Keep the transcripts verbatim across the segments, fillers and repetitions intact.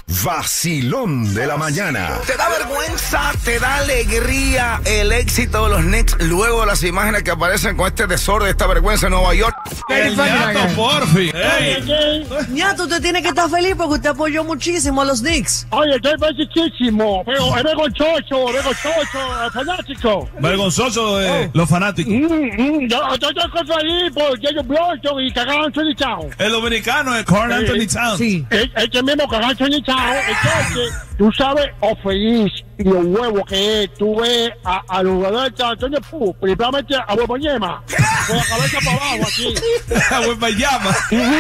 Vacilón de la mañana. ¿Te da vergüenza, te da alegría el éxito de los Knicks luego de las imágenes que aparecen con este desorden, esta vergüenza en Nueva York? El ñato, porfi. Hey. Ñato, usted tiene que estar feliz porque usted apoyó muchísimo a los Knicks. Oye, estoy felicísimo, pero es vergonzoso, vergonzoso, es fanático. Vergonzoso de oh. los fanáticos. Mm, mm, yo estoy feliz por Jason Bronson y Carl Anthony Towns. El dominicano es Carl Anthony Towns. Sí. El, el que mismo Carl Anthony Towns. Entonces, tú sabes, o feliz y los huevos que es, tú ves a, a los jugadores de Antonio Pú, principalmente a Huevoñema, con la cabeza para abajo aquí. A Huevoñema.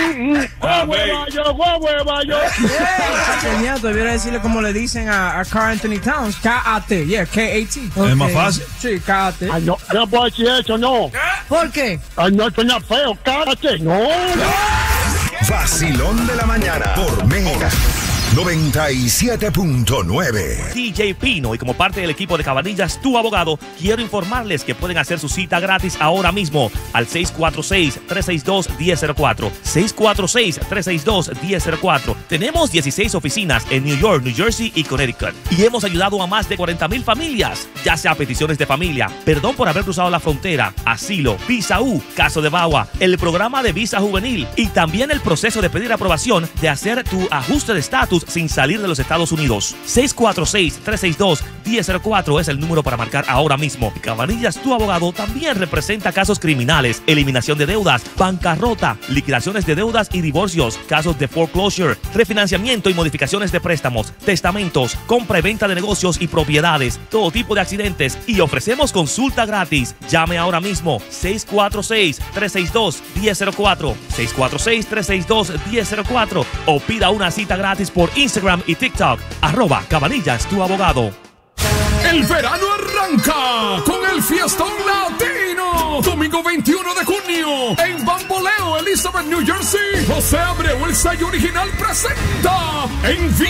Huevo, huevo, yo. Ñato, debiera decirle como le dicen a, a Carl Anthony Towns, K A T, yeah, K A T. Okay. Es más fácil. Sí, K A T. Ay, no, yo no puedo decir eso, no. ¿Por qué? Ay, no, suena feo, K A T, no, no. Vacilón de la mañana por Mega noventa y siete punto nueve. D J Pino, y como parte del equipo de Cabanillas, tu abogado, quiero informarles que pueden hacer su cita gratis ahora mismo al seis cuatro seis, tres seis dos, uno cero cero cuatro. seis cuatro seis, tres seis dos, uno cero cero cuatro. Tenemos dieciséis oficinas en New York, New Jersey y Connecticut. Y hemos ayudado a más de cuarenta mil familias, ya sea peticiones de familia, perdón por haber cruzado la frontera, asilo, visa U, caso de V A W A, el programa de visa juvenil y también el proceso de pedir aprobación de hacer tu ajuste de estatus sin salir de los Estados Unidos. seis cuatro seis, tres seis dos, uno cero cero cuatro es el número para marcar ahora mismo. Cabanillas, tu abogado, también representa casos criminales, eliminación de deudas, bancarrota, liquidaciones de deudas y divorcios, casos de foreclosure, refinanciamiento y modificaciones de préstamos, testamentos, compra y venta de negocios y propiedades, todo tipo de accidentes, y ofrecemos consulta gratis. Llame ahora mismo seis cuatro seis, tres seis dos, uno cero cero cuatro, seis cuatro seis, tres seis dos, uno cero cero cuatro o pida una cita gratis por Instagram y TikTok, arroba Cabanillas, tu abogado. El verano arranca con el Fiestón Latino. Domingo veintiuno de junio en Bamboleo, Elizabeth, New Jersey. José Abreu, el sello original, presenta en vivo